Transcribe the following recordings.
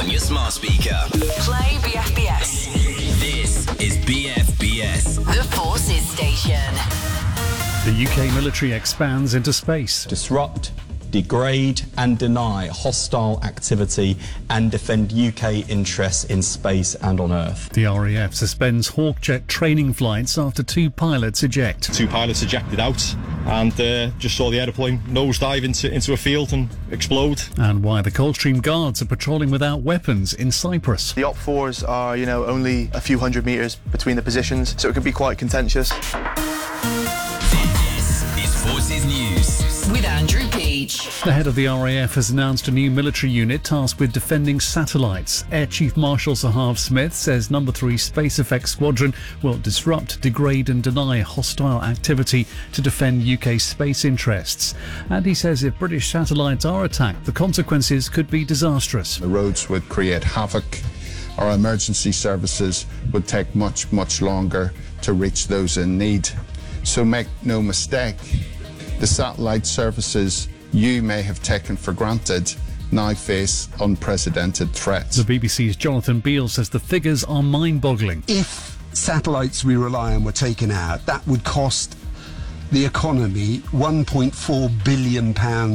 on your smart speaker. Play BFBS. This is BFBS. The Forces Station. The UK military expands into space. Disrupt, degrade and deny hostile activity and defend UK interests in space and on Earth. The RAF suspends Hawkjet training flights after 2 pilots eject. 2 pilots ejected out and just saw the aeroplane nosedive into a field and explode. And why the Coldstream Guards are patrolling without weapons in Cyprus. The Op4s are, only a few hundred metres between the positions, so it can be quite contentious. This is Forces News. With Andrew Peach. The head of the RAF has announced a new military unit tasked with defending satellites. Air Chief Marshal Sir Harve Smith says No. 3 Space Effects Squadron will disrupt, degrade and deny hostile activity to defend UK space interests. And he says if British satellites are attacked, the consequences could be disastrous. The roads would create havoc. Our emergency services would take much, much longer to reach those in need. So make no mistake, the satellite services you may have taken for granted now face unprecedented threats. The BBC's Jonathan Beale says the figures are mind-boggling. If satellites we rely on were taken out, that would cost the economy £1.4 billion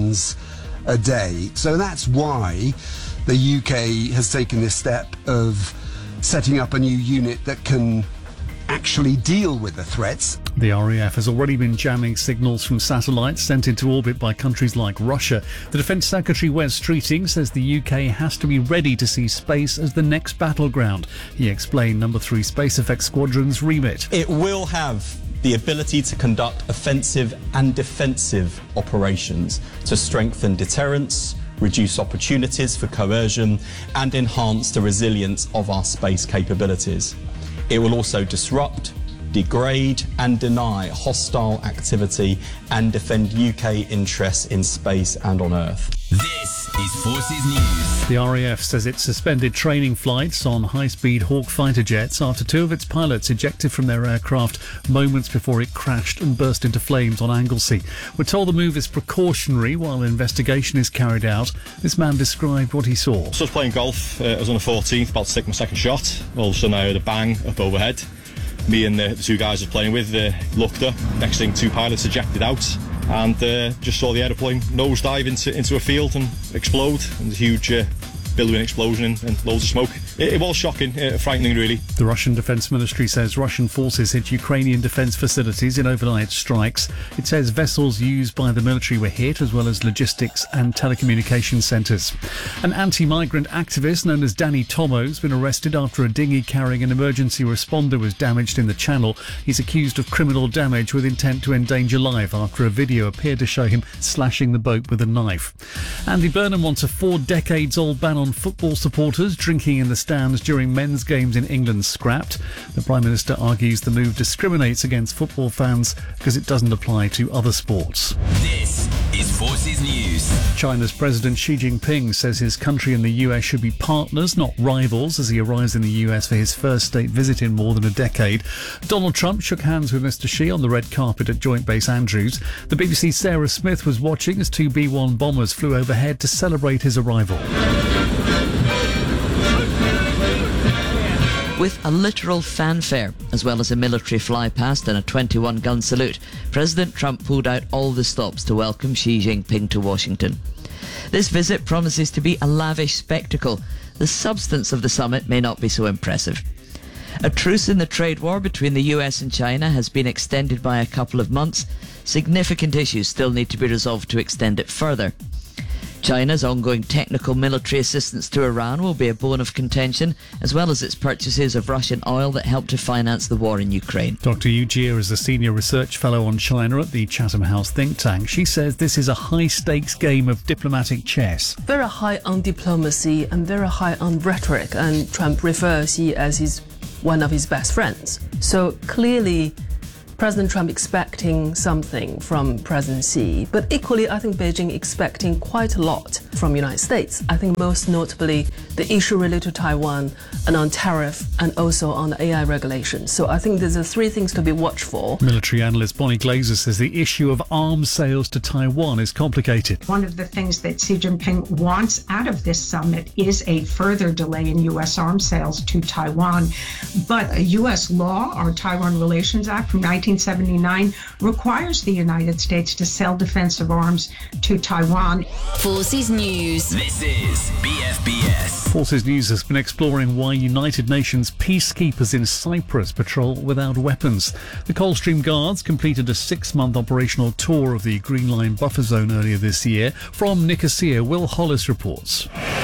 a day. So that's why the UK has taken this step of setting up a new unit that can actually deal with the threats. The RAF has already been jamming signals from satellites sent into orbit by countries like Russia. The Defence Secretary Wes Streeting says the UK has to be ready to see space as the next battleground. He explained No. 3 Space Effects Squadron's remit. It will have the ability to conduct offensive and defensive operations to strengthen deterrence, reduce opportunities for coercion and enhance the resilience of our space capabilities. It will also disrupt, degrade and deny hostile activity and defend UK interests in space and on Earth. This is Forces News. The RAF says it suspended training flights on high-speed Hawk fighter jets after 2 of its pilots ejected from their aircraft moments before it crashed and burst into flames on Anglesey. We're told the move is precautionary while an investigation is carried out. This man described what he saw. So I was playing golf, I was on the 14th, about to take my second shot. All of a sudden I heard a bang up overhead. Me and the 2 guys I was playing with looked up. Next thing, 2 pilots ejected out and just saw the aeroplane nosedive into a field and explode. And a huge billowing explosion and loads of smoke. It was shocking, frightening really. The Russian Defence Ministry says Russian forces hit Ukrainian defence facilities in overnight strikes. It says vessels used by the military were hit, as well as logistics and telecommunication centres. An anti-migrant activist known as Danny Tomo has been arrested after a dinghy carrying an emergency responder was damaged in the Channel. He's accused of criminal damage with intent to endanger life after a video appeared to show him slashing the boat with a knife. Andy Burnham wants a 4-decades-old ban on football supporters drinking in the stands during men's games in England scrapped. The Prime Minister argues the move discriminates against football fans because it doesn't apply to other sports. This is Forces News. China's President Xi Jinping says his country and the US should be partners, not rivals, as he arrives in the US for his first state visit in more than a decade. Donald Trump shook hands with Mr. Xi on the red carpet at Joint Base Andrews. The BBC's Sarah Smith was watching as 2 B-1 bombers flew overhead to celebrate his arrival. With a literal fanfare, as well as a military fly-past and a 21-gun salute, President Trump pulled out all the stops to welcome Xi Jinping to Washington. This visit promises to be a lavish spectacle. The substance of the summit may not be so impressive. A truce in the trade war between the US and China has been extended by a couple of months. Significant issues still need to be resolved to extend it further. China's ongoing technical military assistance to Iran will be a bone of contention, as well as its purchases of Russian oil that helped to finance the war in Ukraine. Dr. Yu Jia is a senior research fellow on China at the Chatham House think tank. She says this is a high-stakes game of diplomatic chess. Very high on diplomacy and very high on rhetoric, and Trump refers Xi as one of his best friends. So clearly President Trump expecting something from President Xi, but equally I think Beijing expecting quite a lot from the United States. I think most notably the issue related to Taiwan and on tariff and also on the AI regulations. So I think there's three things to be watched for. Military analyst Bonnie Glaser says the issue of arms sales to Taiwan is complicated. One of the things that Xi Jinping wants out of this summit is a further delay in U.S. arms sales to Taiwan. But a U.S. law, our Taiwan Relations Act from 1979, requires the United States to sell defensive arms to Taiwan. Forces News. This is BFBS. Forces News has been exploring why United Nations peacekeepers in Cyprus patrol without weapons. The Coldstream Guards completed a 6-month operational tour of the Green Line buffer zone earlier this year. From Nicosia, Will Hollis reports.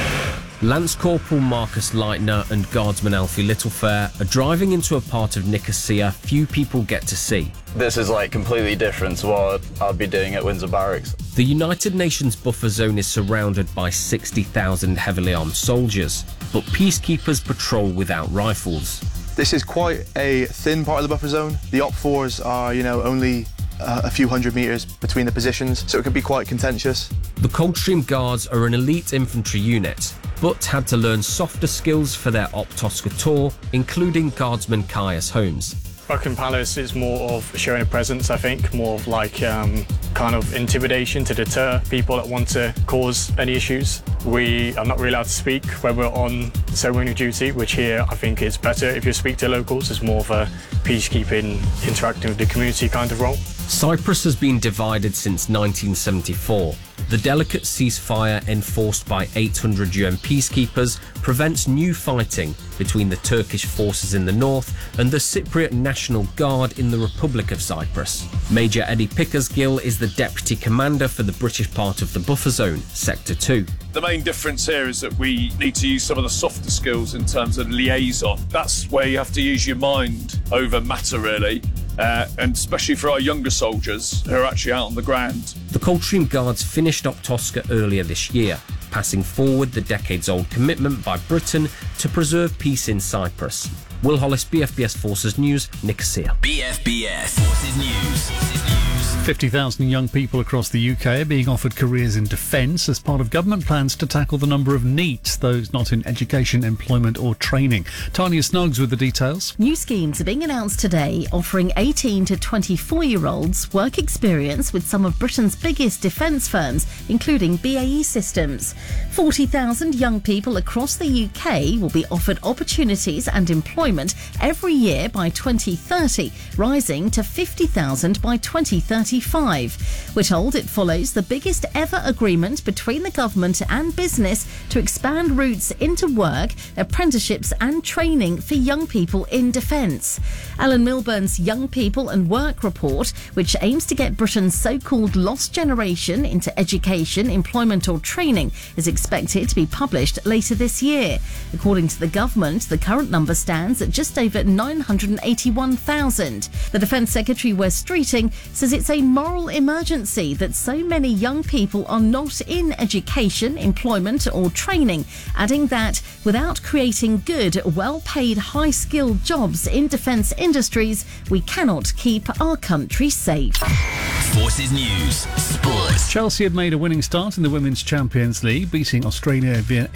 Lance Corporal Marcus Leitner and Guardsman Alfie Littlefair are driving into a part of Nicosia few people get to see. This is completely different to what I'd be doing at Windsor Barracks. The United Nations buffer zone is surrounded by 60,000 heavily armed soldiers, but peacekeepers patrol without rifles. This is quite a thin part of the buffer zone. The Op4s are, only a few hundred metres between the positions, so it can be quite contentious. The Coldstream Guards are an elite infantry unit, but had to learn softer skills for their Op Tosca tour, including Guardsman Caius Holmes. Buckingham Palace is more of showing a presence, I think, more of kind of intimidation to deter people that want to cause any issues. We are not really allowed to speak when we're on ceremonial duty, which here I think is better if you speak to locals. It's more of a peacekeeping, interacting with the community kind of role. Cyprus has been divided since 1974. The delicate ceasefire enforced by 800 UN peacekeepers prevents new fighting between the Turkish forces in the north and the Cypriot National Guard in the Republic of Cyprus. Major Eddie Pickersgill is the deputy commander for the British part of the buffer zone, Sector 2. The main difference here is that we need to use some of the softer skills in terms of liaison. That's where you have to use your mind over matter, really. And especially for our younger soldiers who are actually out on the ground. The Coldstream Guards finished Op Tosca earlier this year, passing forward the decades-old commitment by Britain to preserve peace in Cyprus. Will Hollis, BFBS Forces News, Nicosia. BFBS Forces News. 50,000 young people across the UK are being offered careers in defence as part of government plans to tackle the number of NEETs, those not in education, employment or training. Tanya Snuggs with the details. New schemes are being announced today offering 18 to 24-year-olds work experience with some of Britain's biggest defence firms, including BAE Systems. 40,000 young people across the UK will be offered opportunities and employment every year by 2030, rising to 50,000 by 2035. We're told it follows the biggest ever agreement between the government and business to expand routes into work, apprenticeships and training for young people in defence. Alan Milburn's Young People and Work report, which aims to get Britain's so-called lost generation into education, employment or training, is expected to be published later this year. According to the government, the current number stands at just over 981,000. The Defence Secretary Wes Streeting says it's a moral emergency that so many young people are not in education, employment or training, adding that without creating good, well-paid, high-skilled jobs in defence industries, we cannot keep our country safe. Forces News Sports. Chelsea had made a winning start in the Women's Champions League, beating Austria Vienna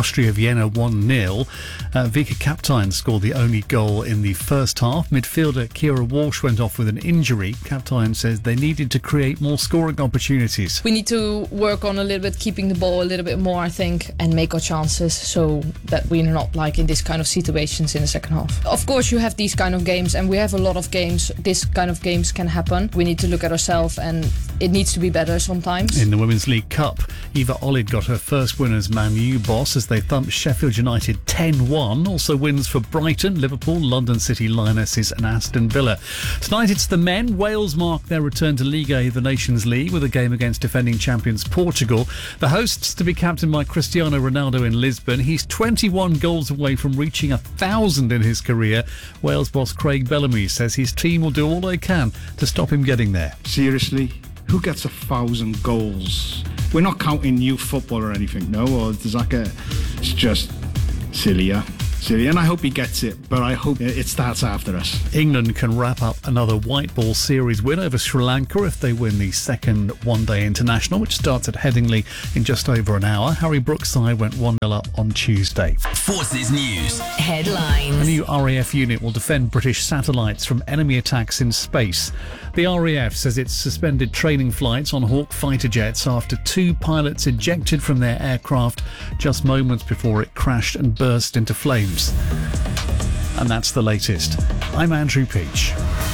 1-0. Vika Kaptein scored the only goal in the first half. Midfielder Kira Walsh went off with an injury. Kaptein says they needed to create more scoring opportunities. We need to work on a little bit keeping the ball a little bit more, I think, and make our chances so that we're not in this kind of situations in the second half. Of course, you have these kind of games, and we have a lot of games. This kind of games can happen. We need to look at ourselves, and it needs to be better sometimes. In the Women's League Cup, Eva Olid got her first win as Man U boss as they thumped Sheffield United 10-1. Also wins for Brighton, Liverpool, London City Lionesses and Aston Villa. Tonight it's the men. Wales mark their return to Liga, the Nations League, with a game against defending champions Portugal. The hosts to be captained by Cristiano Ronaldo in Lisbon. He's 21 goals away from reaching 1,000 in his career. Wales boss Craig Bellamy says his team will do all they can to stop him getting there. Seriously? Who gets 1,000 goals? We're not counting youth football or anything, no? Or does that get... It's just silly, yeah? And I hope he gets it, but I hope it starts after us. England can wrap up another white ball series win over Sri Lanka if they win the second one-day international, which starts at Headingley in just over an hour. Harry Brookside went 1-0 up on Tuesday. Forces News. Headlines. A new RAF unit will defend British satellites from enemy attacks in space. The RAF says it's suspended training flights on Hawk fighter jets after 2 pilots ejected from their aircraft just moments before it crashed and burst into flames. And that's the latest. I'm Andrew Peach.